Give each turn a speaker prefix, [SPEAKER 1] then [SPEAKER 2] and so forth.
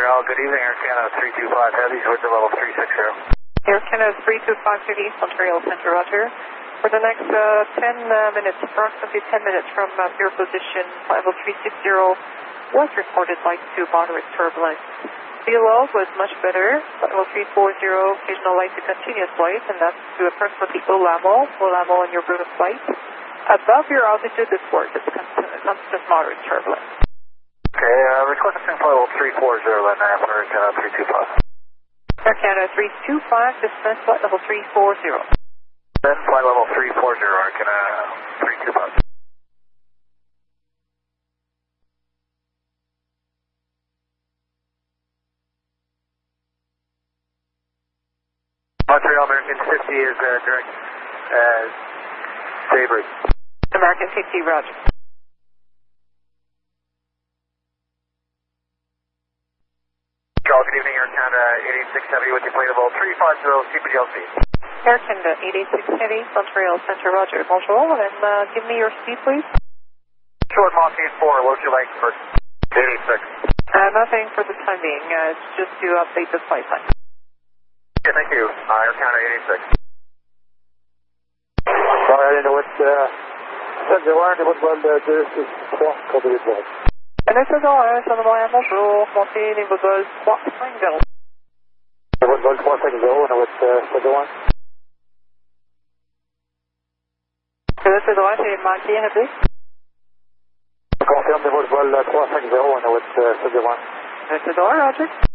[SPEAKER 1] Montreal, good evening, Air Canada 325 Heavy, towards the level 360.
[SPEAKER 2] Air Canada 325 Heavy, Montreal Center, Roger. For the next 10 minutes, approximately 10 minutes from your position, level 360 was reported light to moderate turbulence. VLO was much better, level 340, occasional light to continuous flight, and that's to approximately OLAMO on your route of flight. Above your altitude, this works, it's constant moderate turbulence.
[SPEAKER 1] Okay, requesting level 340, then for Air Canada 325.
[SPEAKER 2] Air Canada 325, dismiss flight level 340.
[SPEAKER 1] Then flight level 340, Air Canada 325. Montreal American 50 is direct Daybreak.
[SPEAKER 2] American 50, Roger.
[SPEAKER 1] Charles, good evening, Air Canada 886 Heavy with your plane level 350 CPGLC.
[SPEAKER 2] Air Canada 886 Heavy, Montreal Center, Roger. Bonjour, and give me your speed, please.
[SPEAKER 1] Short Mach 84, what's your length for 86?
[SPEAKER 2] Nothing for the time being, it's just to update the flight time.
[SPEAKER 1] Okay, thank you. Air Canada 86.
[SPEAKER 3] Sorry, I know what said the word, what will the is 3 code de vol.
[SPEAKER 2] NSS 1, Saint Montréal, bonjour, montez niveau vol 350.
[SPEAKER 3] Niveau vol 350, and what said the one?
[SPEAKER 2] NSS 1, c'est manqué, répétez.
[SPEAKER 3] Confirme niveau vol 350, and what said the one?
[SPEAKER 2] NSS 1, Roger.